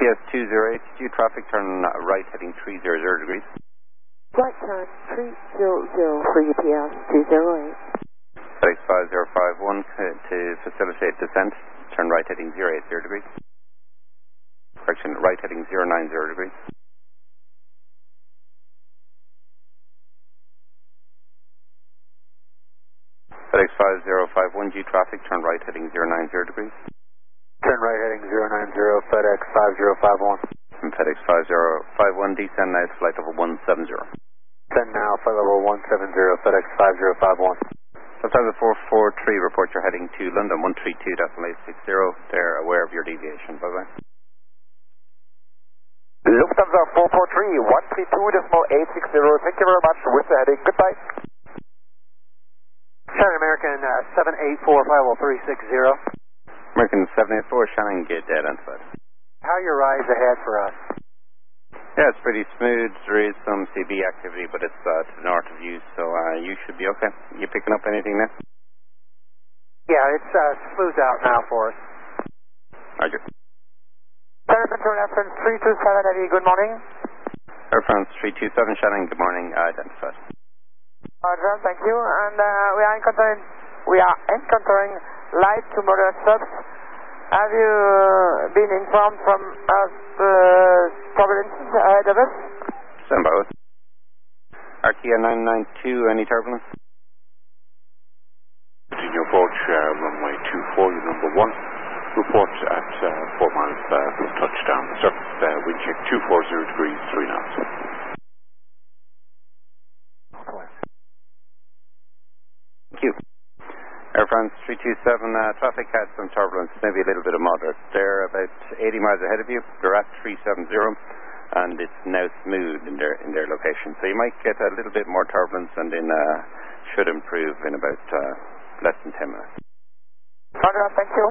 UPS 208, due traffic, turn right heading 300 degrees. Right turn 300 for UPS 208. FedEx 5051 to facilitate descent, turn right heading 080 degrees. Correction, right heading 090 degrees. FedEx 5051, G traffic, turn right heading 090 degrees. Turn right heading 090, FedEx 5051. From FedEx 5051, descend now to flight level 170. Descend now, flight level 170, FedEx 5051. Lufthansa 443, report you're heading to London 132.860. They're aware of your deviation. Bye-bye. Lufthansa 443, 132.860. Thank you very much. With the heading. Goodbye. Shannon American 784, flight level 360. American 784, Shannon, gate identified. How are your rides ahead for us? Yeah, it's pretty smooth. There is some CB activity, but it's to the north of you, so you should be okay. You picking up anything there? Yeah, it's smoothed out now for us. Roger. Air France 327, Eddie, good morning. Air France 327, Shannon, good morning, identified. Roger, thank you. And we are encountering light to moderate subs. Have you been informed from turbulences ahead of us? Stand by with. Arkia 992, any turbulence? Continue approach, runway 24, you're number 1. Report at 4 miles from touchdown. Surface wind check 240 degrees, 3 knots. Thank you. Air France 327, traffic had some turbulence, maybe a little bit of moderate. They're about 80 miles ahead of you. They're at 370, and it's now smooth in their location. So you might get a little bit more turbulence, and then should improve in about less than 10 minutes. Roger, thank you.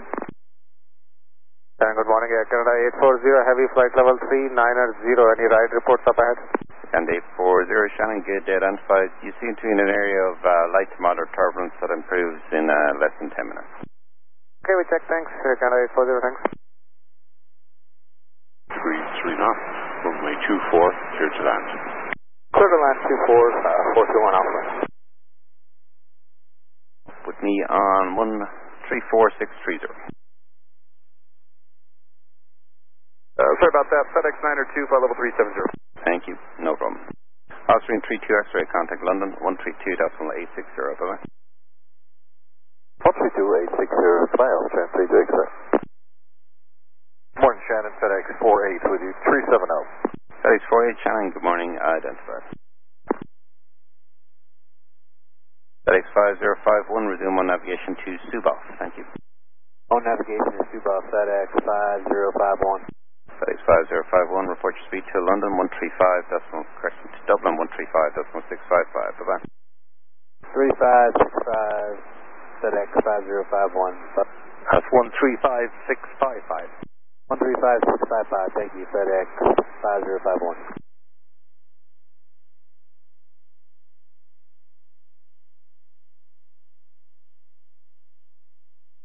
Good morning, Air Canada 840, heavy flight level 390. Any ride reports up ahead? And 840, Shannon, good, identified. You seem to be in an area of light to moderate turbulence that improves in less than 10 minutes. Okay, we check, thanks. Air Canada 840, thanks. Degrees, 3 knots. Runway 24, clear to land. Clear to land 24, 421 Alpha. Put me on 134630. Sorry about that. FedEx 902, flight level 370. Thank you. No problem. Austrian 32 X-ray, contact London 132.860. Bye-bye. 132.860, goodbye, Austrian 32 X-ray. Morning, Shannon, FedEx 48 with you, 370. FedEx 48, Shannon, good morning, identified. FedEx 5051, resume on navigation to Suboff. Thank you. On navigation to Suboff, FedEx 5051. FedEx 5051, report your speed to London 135, correction to Dublin 135.655. Bye-bye. 3565, FedEx 5051. That's 135655. 135655, thank you, FedEx 5051.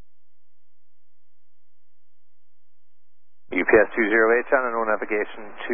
UPS 208, channel no navigation to